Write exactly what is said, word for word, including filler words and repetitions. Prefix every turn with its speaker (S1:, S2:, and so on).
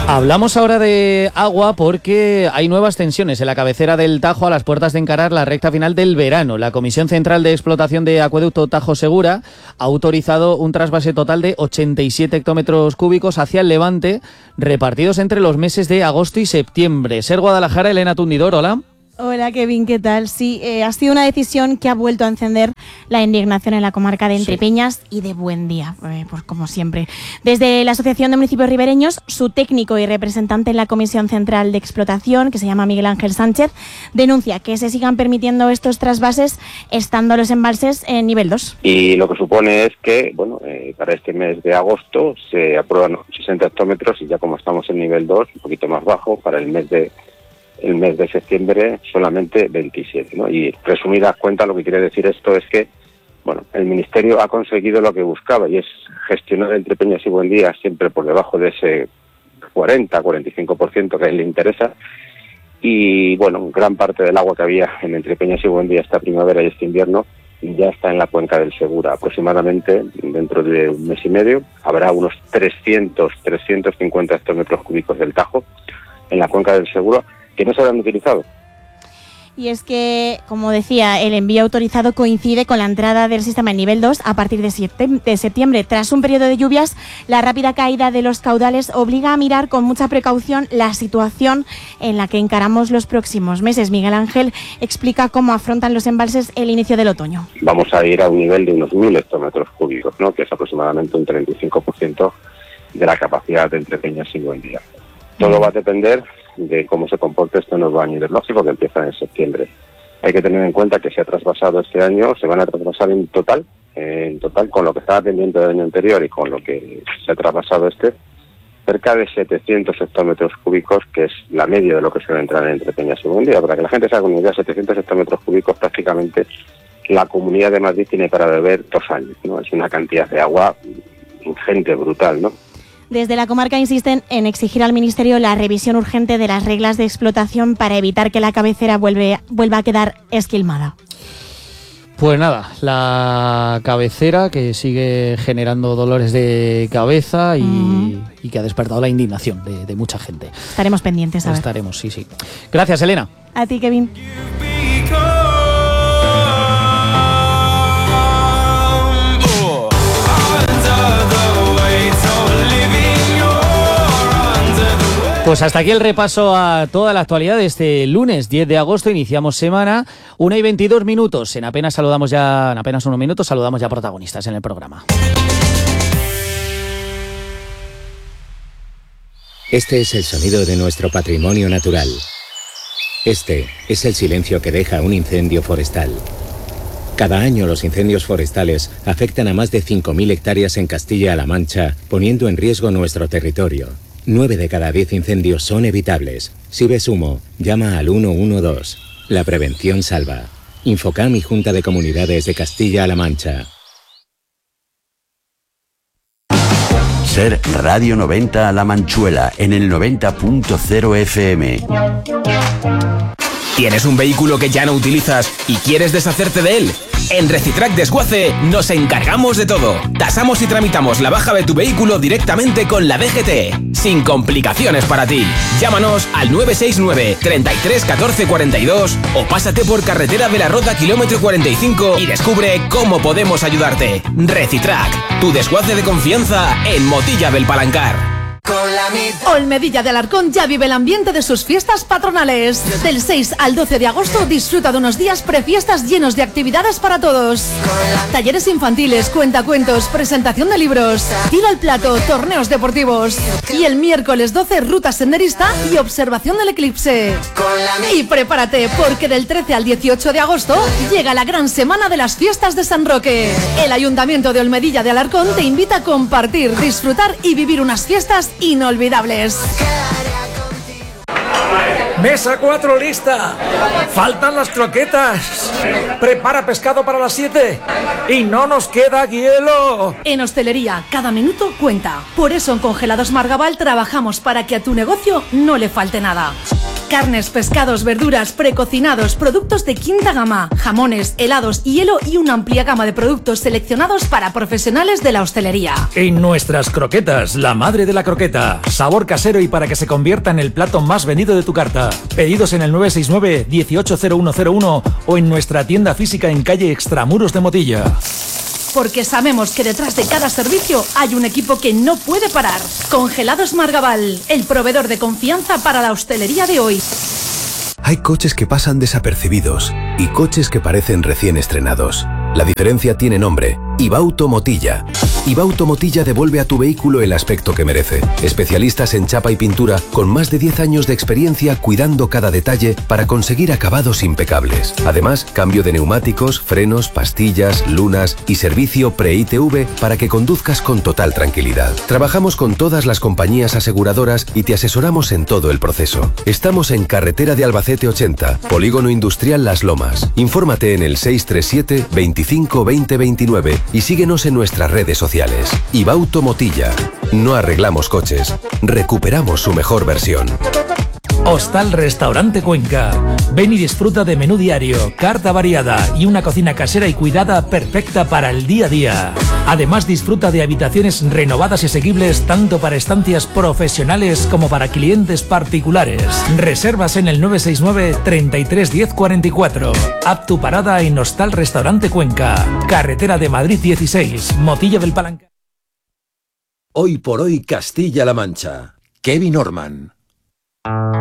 S1: Hablamos ahora de agua porque hay nuevas tensiones en la cabecera del Tajo a las puertas de encarar la recta final del verano. La Comisión Central de Explotación de Acueducto Tajo Segura ha autorizado un trasvase total de ochenta y siete hectómetros cúbicos hacia el levante, repartidos entre los meses de agosto y septiembre. Ser Guadalajara, Elena Tundidor, hola.
S2: Hola Kevin, ¿qué tal? Sí, eh, ha sido una decisión que ha vuelto a encender la indignación en la comarca de Entrepeñas sí. y de Buendía, eh, pues como siempre. Desde la Asociación de Municipios Ribereños, su técnico y representante en la Comisión Central de Explotación, que se llama Miguel Ángel Sánchez, denuncia que se sigan permitiendo estos trasvases estando los embalses en nivel dos.
S3: Y lo que supone es que, bueno, eh, para este mes de agosto se aprueban sesenta hectómetros y ya como estamos en nivel dos, un poquito más bajo, para el mes de el mes de septiembre solamente veintisiete, ¿no? Y resumidas cuentas, lo que quiere decir esto es que, bueno, el Ministerio ha conseguido lo que buscaba y es gestionar Entrepeñas y Buendía siempre por debajo de ese cuarenta, cuarenta y cinco por ciento que le interesa. Y, bueno, gran parte del agua que había en Entrepeñas y Buendía esta primavera y este invierno ya está en la cuenca del Segura. Aproximadamente dentro de un mes y medio habrá unos trescientos, trescientos cincuenta hectómetros cúbicos del Tajo en la cuenca del Segura que no se habrán utilizado.
S2: Y es que, como decía, el envío autorizado coincide con la entrada del sistema en nivel dos a partir de septiembre. Tras un periodo de lluvias, la rápida caída de los caudales obliga a mirar con mucha precaución la situación en la que encaramos los próximos meses. Miguel Ángel explica cómo afrontan los embalses el inicio del otoño.
S3: Vamos a ir a un nivel de unos mil hectómetros cúbicos, ¿no? Que es aproximadamente un treinta y cinco por ciento de la capacidad de Entrepeñas y Buendía. Todo va a depender de cómo se comporte este nuevo año hidrológico que empieza en septiembre. Hay que tener en cuenta que se ha trasvasado este año, se van a trasvasar en total, en total con lo que estaba pendiente del año anterior y con lo que se ha trasvasado este, cerca de setecientos hectómetros cúbicos, que es la media de lo que se va a entrar en Entrepeñas y Buendía. Para que la gente se haga una idea, setecientos hectómetros cúbicos prácticamente la Comunidad de Madrid tiene para beber dos años, ¿no? Es una cantidad de agua ingente, brutal, ¿no?
S2: Desde la comarca insisten en exigir al Ministerio la revisión urgente de las reglas de explotación para evitar que la cabecera vuelve, vuelva a quedar esquilmada.
S1: Pues nada, la cabecera que sigue generando dolores de cabeza y, mm. y que ha despertado la indignación de, de mucha gente.
S2: Estaremos pendientes, a ver.
S1: Estaremos, sí, sí. Gracias, Elena.
S2: A ti, Kevin.
S1: Pues hasta aquí el repaso a toda la actualidad de este lunes diez de agosto. Iniciamos semana, una y veintidós minutos. En apenas saludamos ya, en apenas unos minutos saludamos ya protagonistas en el programa.
S4: Este es el sonido de nuestro patrimonio natural. Este es el silencio que deja un incendio forestal. Cada año los incendios forestales afectan a más de cinco mil hectáreas en Castilla-La Mancha, poniendo en riesgo nuestro territorio. nueve de cada diez incendios son evitables. Si ves humo, llama al uno uno dos. La prevención salva. Infocam y Junta de Comunidades de Castilla-La Mancha.
S5: Ser Radio noventa La Manchuela en el noventa punto cero F M.
S6: ¿Tienes un vehículo que ya no utilizas y quieres deshacerte de él? En Recitrac Desguace nos encargamos de todo. Tasamos y tramitamos la baja de tu vehículo directamente con la D G T, sin complicaciones para ti. Llámanos al nueve seis nueve, treinta y tres, catorce, cuarenta y dos o pásate por Carretera de la Rota kilómetro cuarenta y cinco y descubre cómo podemos ayudarte. Recitrac, tu desguace de confianza en Motilla del Palancar.
S7: Olmedilla de Alarcón ya vive el ambiente de sus fiestas patronales. Del seis al doce de agosto disfruta de unos días prefiestas llenos de actividades para todos. Talleres infantiles, cuentacuentos, presentación de libros, tiro al plato, torneos deportivos. Y el miércoles doce, ruta senderista y observación del eclipse. Y prepárate, porque del trece al dieciocho de agosto llega la gran semana de las fiestas de San Roque. El Ayuntamiento de Olmedilla de Alarcón te invita a compartir, disfrutar y vivir unas fiestas inolvidables.
S8: Mesa cuatro lista. Faltan las croquetas. Prepara pescado para las siete. Y no nos queda hielo.
S7: En hostelería, cada minuto cuenta. Por eso en Congelados Margaval trabajamos para que a tu negocio no le falte nada. Carnes, pescados, verduras, precocinados, productos de quinta gama, jamones, helados, hielo y una amplia gama de productos seleccionados para profesionales de la hostelería.
S8: En nuestras croquetas, la madre de la croqueta. Sabor casero y para que se convierta en el plato más vendido de tu carta. Pedidos en el nueve seis nueve, dieciocho cero uno cero uno o en nuestra tienda física en calle Extramuros de Motilla.
S7: Porque sabemos que detrás de cada servicio hay un equipo que no puede parar. Congelados Margaval, el proveedor de confianza para la hostelería de hoy.
S9: Hay coches que pasan desapercibidos y coches que parecen recién estrenados. La diferencia tiene nombre: Ibauto Motilla. Ibauto Motilla devuelve a tu vehículo el aspecto que merece. Especialistas en chapa y pintura con más de diez años de experiencia cuidando cada detalle para conseguir acabados impecables. Además, cambio de neumáticos, frenos, pastillas, lunas y servicio pre-I T V para que conduzcas con total tranquilidad. Trabajamos con todas las compañías aseguradoras y te asesoramos en todo el proceso. Estamos en Carretera de Albacete ochenta, Polígono Industrial Las Lomas. Infórmate en el seis tres siete, veinticinco, veinte, veintinueve y síguenos en nuestras redes sociales. Ibauto Motilla. No arreglamos coches, recuperamos su mejor versión.
S8: Hostal Restaurante Cuenca. Ven y disfruta de menú diario, carta variada y una cocina casera y cuidada perfecta para el día a día. Además, disfruta de habitaciones renovadas y asequibles tanto para estancias profesionales como para clientes particulares. Reservas en el nueve seis nueve, treinta y tres, diez, cuarenta y cuatro. Haz tu parada en Hostal Restaurante Cuenca. Carretera de Madrid dieciséis, Motilla del Palancar.
S10: Hoy por hoy Castilla-La Mancha. Kevin Orman.